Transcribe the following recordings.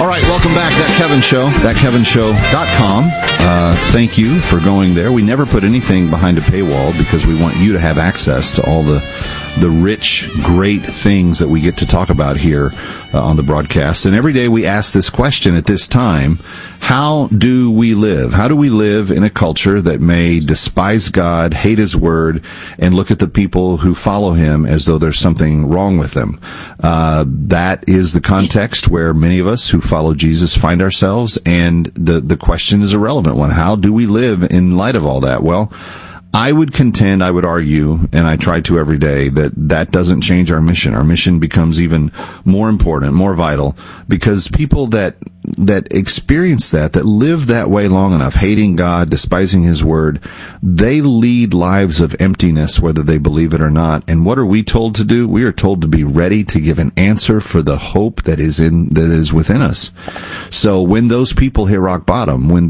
All right, welcome back. That Kevin Show, thatkevinshow.com. Thank you for going there. We never put anything behind a paywall because we want you to have access to all the rich, great things that we get to talk about here on the broadcast. And every day we ask this question at this time: how do we live? How do we live in a culture that may despise God, hate His Word, and look at the people who follow Him as though there's something wrong with them? That is the context where many of us who follow Jesus find ourselves, and the question is a relevant one. How do we live in light of all that? Well, I would contend, I would argue, and I try to every day, that doesn't change our mission. Our mission becomes even more important, more vital, because people that experience that live that way long enough, hating God, despising His Word, they lead lives of emptiness, whether they believe it or not. And what are we told to do? We are told to be ready to give an answer for the hope that is within us. So when those people hit rock bottom, when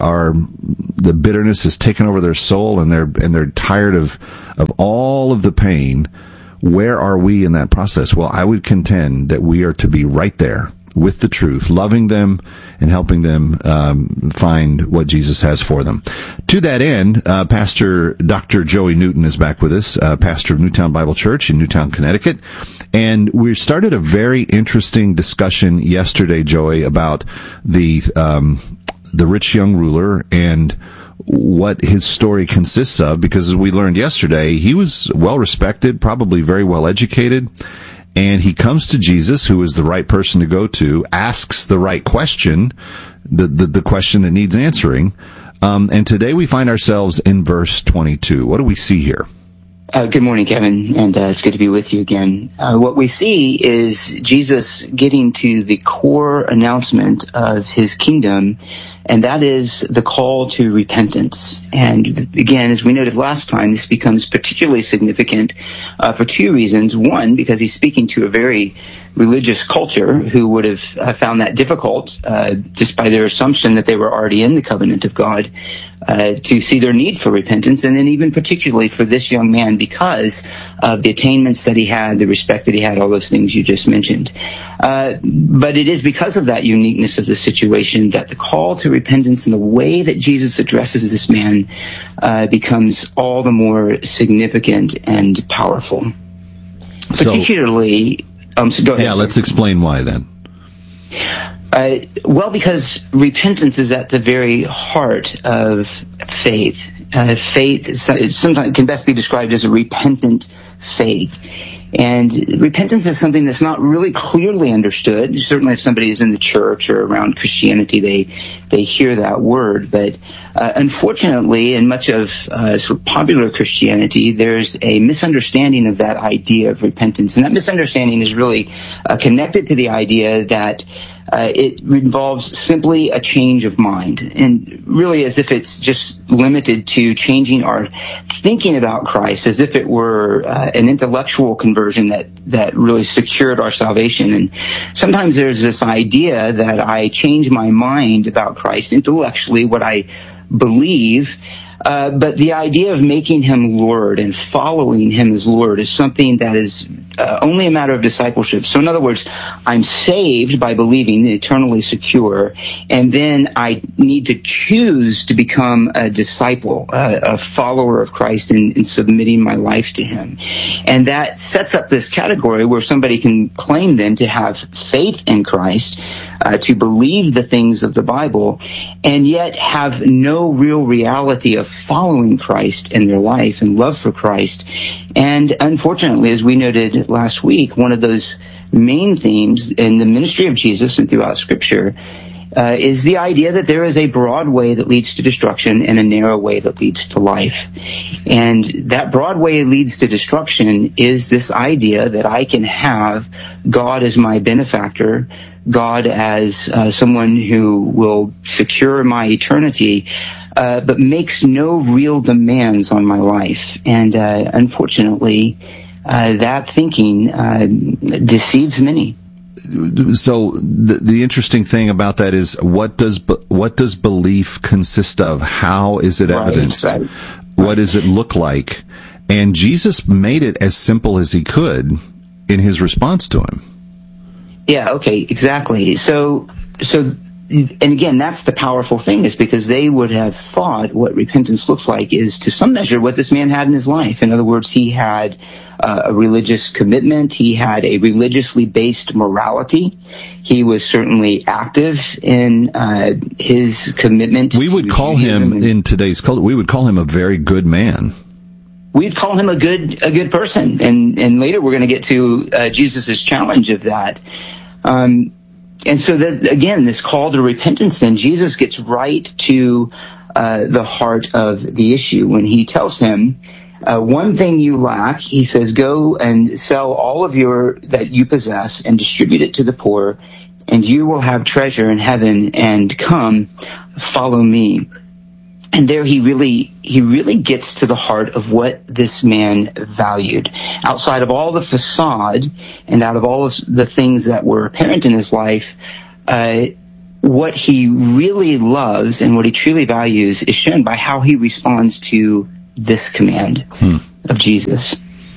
the bitterness has taken over their soul and they're tired of all of the pain, where are we in that process? Well, I would contend that we are to be right there with the truth, loving them and helping them find what Jesus has for them. To that end, Pastor Dr. Joey Newton is back with us, pastor of Newtown Bible Church in Newtown, Connecticut. And we started a very interesting discussion yesterday, Joey, about the rich young ruler and what his story consists of, because as we learned yesterday, he was well respected, probably very well educated, and he comes to Jesus, who is the right person to go to, asks the right question, the question that needs answering, and today we find ourselves in verse 22. What do we see here? Good morning, Kevin, and it's good to be with you again. What we see is Jesus getting to the core announcement of His kingdom, and that is the call to repentance. And again, as we noted last time, this becomes particularly significant for two reasons. One, because He's speaking to a very religious culture who would have found that difficult, just by their assumption that they were already in the covenant of God, to see their need for repentance, and then even particularly for this young man because of the attainments that he had, the respect that he had, all those things you just mentioned. But it is because of that uniqueness of the situation that the call to repentance and the way that Jesus addresses this man becomes all the more significant and powerful. Particularly, so go ahead. Yeah, let's explain why then. Well, because repentance is at the very heart of faith. Faith sometimes can best be described as a repentant faith. And repentance is something that's not really clearly understood. Certainly if somebody is in the church or around Christianity, they hear that word. But unfortunately, in much of sort of popular Christianity, there's a misunderstanding of that idea of repentance. And that misunderstanding is really connected to the idea that it involves simply a change of mind, and really as if it's just limited to changing our thinking about Christ, as if it were an intellectual conversion that really secured our salvation. And sometimes there's this idea that I change my mind about Christ intellectually, what I believe, but the idea of making Him Lord and following Him as Lord is something that is only a matter of discipleship. So in other words, I'm saved by believing, eternally secure, and then I need to choose to become a disciple, a follower of Christ in submitting my life to Him. And that sets up this category where somebody can claim then to have faith in Christ, to believe the things of the Bible, and yet have no real reality of following Christ in their life and love for Christ. And unfortunately, as we noted last week, one of those main themes in the ministry of Jesus and throughout Scripture is the idea that there is a broad way that leads to destruction and a narrow way that leads to life. And that broad way that leads to destruction is this idea that I can have God as my benefactor, God as someone who will secure my eternity, but makes no real demands on my life. And unfortunately, that thinking deceives many. So the interesting thing about that is what does belief consist of? How is it evidenced? Right. What does it look like? And Jesus made it as simple as He could in His response to him. Yeah, okay, exactly. So and again, that's the powerful thing, is because they would have thought what repentance looks like is to some measure what this man had in his life. In other words, he had a religious commitment. He had a religiously based morality. He was certainly active in his commitment. We would call him, in today's culture, we would call him a very good man. We'd call him a good person. And later we're going to get to Jesus' challenge of that. And so that, again, this call to repentance, then Jesus gets right to the heart of the issue when he tells him, one thing you lack, he says, go and sell all of that you possess and distribute it to the poor, and you will have treasure in heaven, and come, follow me. And there he really gets to the heart of what this man valued. Outside of all the facade and out of all of the things that were apparent in his life, what he really loves and what he truly values is shown by how he responds to this command of Jesus.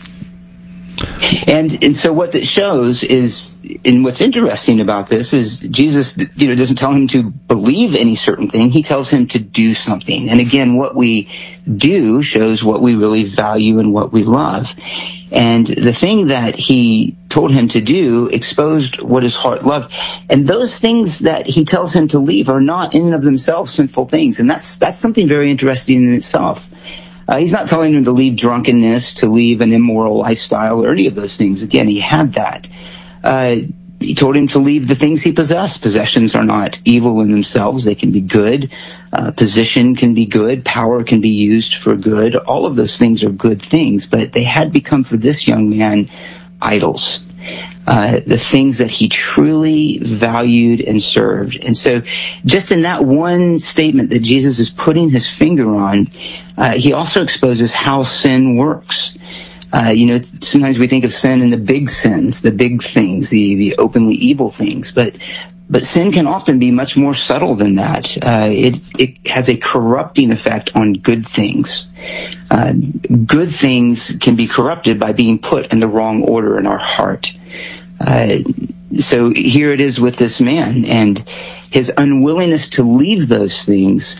And so what that shows is, and what's interesting about this is Jesus, doesn't tell him to believe any certain thing. He tells him to do something. And again, what we do shows what we really value and what we love. And the thing that he told him to do exposed what his heart loved. And those things that he tells him to leave are not in and of themselves sinful things. And that's something very interesting in itself. He's not telling him to leave drunkenness, to leave an immoral lifestyle, or any of those things. Again, he had that. He told him to leave the things he possessed. Possessions are not evil in themselves. They can be good. Position can be good. Power can be used for good. All of those things are good things, but they had become for this young man idols. The things that he truly valued and served. And so just in that one statement that Jesus is putting his finger on, he also exposes how sin works. Sometimes we think of sin in the big sins, the big things, the openly evil things, but sin can often be much more subtle than that. It has a corrupting effect on good things. Good things can be corrupted by being put in the wrong order in our heart. So here it is with this man, and his unwillingness to leave those things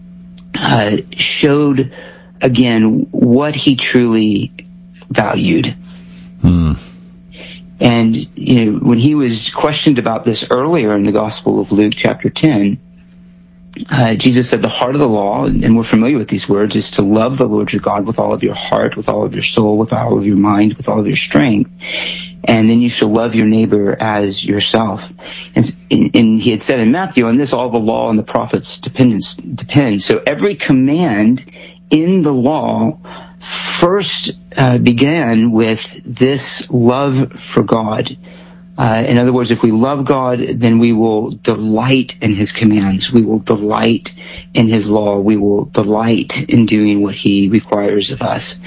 showed again what he truly valued. And when he was questioned about this earlier in the Gospel of Luke chapter 10, Jesus said the heart of the law, and we're familiar with these words, is to love the Lord your God with all of your heart, with all of your soul, with all of your mind, with all of your strength. And then you shall love your neighbor as yourself. And he had said in Matthew, on this all the law and the prophets depend. So every command in the law first began with this love for God. In other words, if we love God, then we will delight in his commands. We will delight in his law. We will delight in doing what he requires of us.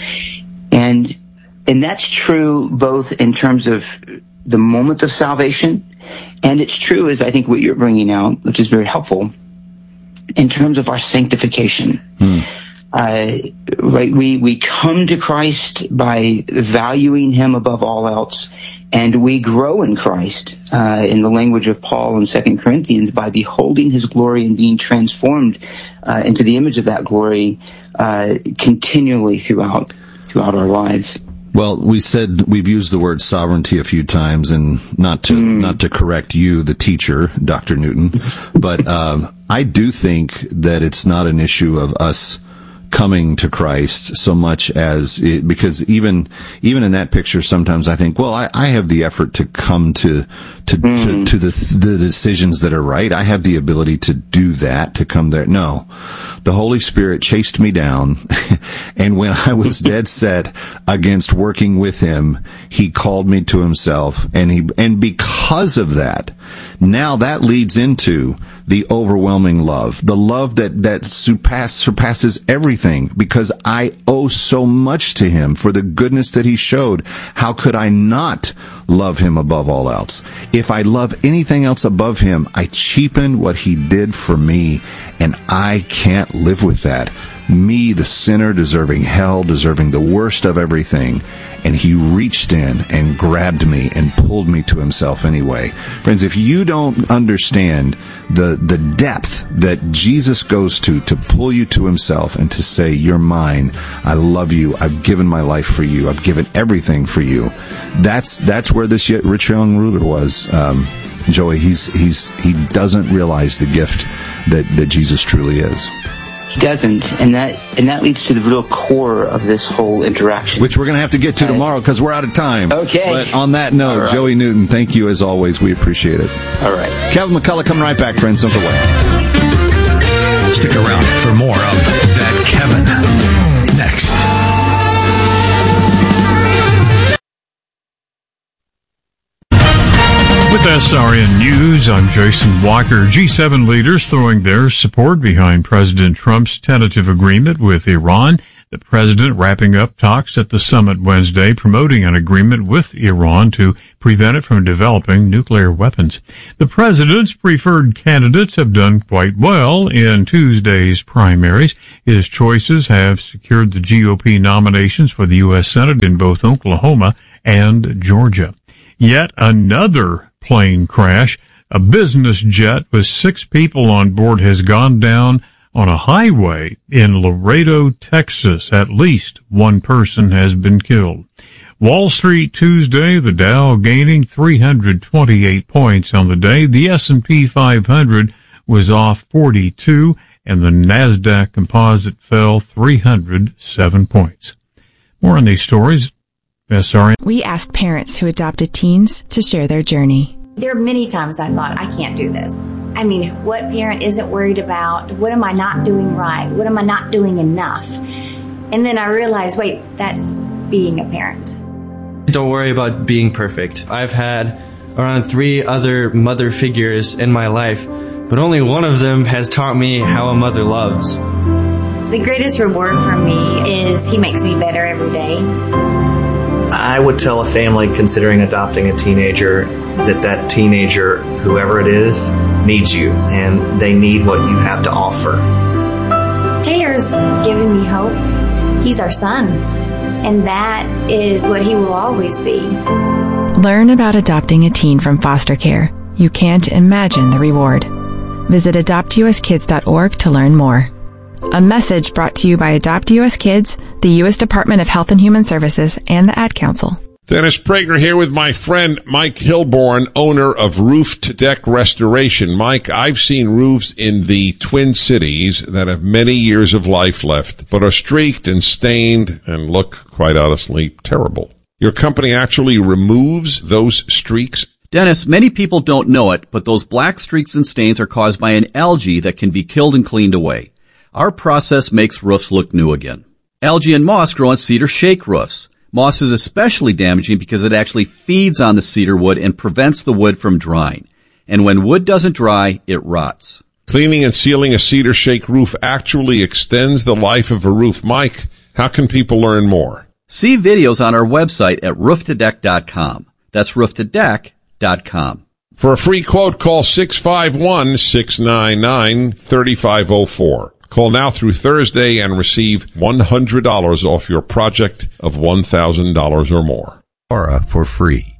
And that's true both in terms of the moment of salvation, and it's true, as I think what you're bringing out, which is very helpful, in terms of our sanctification. Right? We come to Christ by valuing him above all else, and we grow in Christ, in the language of Paul in 2 Corinthians, by beholding his glory and being transformed into the image of that glory continually throughout our lives. Well, we've used the word sovereignty a few times, and not to correct you, the teacher, Dr. Newton, but I do think that it's not an issue of us coming to Christ so much as because even in that picture, sometimes I think, well, I have the effort to come to the decisions that are right. I have the ability to do that, to come there. No, the Holy Spirit chased me down, and when I was dead set against working with him, he called me to himself, and because of that, now that leads into the overwhelming love, the love that surpasses everything, because I owe so much to him for the goodness that he showed. How could I not love him above all else? If I love anything else above him, I cheapen what he did for me, and I can't live with that. me, the sinner, deserving hell, deserving the worst of everything. And he reached in and grabbed me and pulled me to himself anyway. Friends, if you don't understand the depth that Jesus goes to pull you to himself and to say, you're mine, I love you, I've given my life for you, I've given everything for you, that's where this rich young ruler was. Joey, he doesn't realize the gift that Jesus truly is. He doesn't, and that leads to the real core of this whole interaction, which we're going to have to get to tomorrow because we're out of time. Okay. But on that note, right. Joey Newton, thank you as always. We appreciate it. All right. Kevin McCullough coming right back, friends. Don't go away. Stick around for more of That Kevin next. With SRN News, I'm Jason Walker. G7 leaders throwing their support behind President Trump's tentative agreement with Iran. The president wrapping up talks at the summit Wednesday, promoting an agreement with Iran to prevent it from developing nuclear weapons. The president's preferred candidates have done quite well in Tuesday's primaries. His choices have secured the GOP nominations for the U.S. Senate in both Oklahoma and Georgia. Yet another plane crash. A business jet with 6 people on board has gone down on a highway in Laredo, Texas. At least one person has been killed. Wall Street Tuesday, the Dow gaining 328 points on the day. The S&P 500 was off 42, and the NASDAQ composite fell 307 points. More on these stories. SRN. We asked parents who adopted teens to share their journey. There are many times I thought, I can't do this. I mean, what parent isn't worried about? What am I not doing right? What am I not doing enough? And then I realized, wait, that's being a parent. Don't worry about being perfect. I've had around 3 other mother figures in my life, but only one of them has taught me how a mother loves. The greatest reward for me is he makes me better every day. I would tell a family considering adopting a teenager that teenager, whoever it is, needs you, and they need what you have to offer. Taylor's giving me hope. He's our son, and that is what he will always be. Learn about adopting a teen from foster care. You can't imagine the reward. Visit adoptuskids.org to learn more. A message brought to you by Adopt U.S. Kids, the U.S. Department of Health and Human Services, and the Ad Council. Dennis Prager here with my friend Mike Hilborn, owner of Roof to Deck Restoration. Mike, I've seen roofs in the Twin Cities that have many years of life left, but are streaked and stained and look, quite honestly, terrible. Your company actually removes those streaks? Dennis, many people don't know it, but those black streaks and stains are caused by an algae that can be killed and cleaned away. Our process makes roofs look new again. Algae and moss grow on cedar shake roofs. Moss is especially damaging because it actually feeds on the cedar wood and prevents the wood from drying. And when wood doesn't dry, it rots. Cleaning and sealing a cedar shake roof actually extends the life of a roof. Mike, how can people learn more? See videos on our website at rooftodeck.com. That's rooftodeck.com. For a free quote, call 651-699-3504. Call now through Thursday and receive $100 off your project of $1,000 or more. Aura for free.